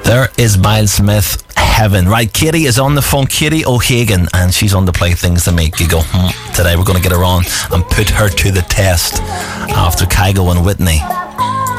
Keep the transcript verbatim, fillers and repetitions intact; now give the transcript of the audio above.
There is Miles Smith, Heaven. Right, Katie is on the phone, Katie O'Hagan, and she's on to play things to make you go, hmm, today we're going to get her on and put her to the test after Kygo and Whitney.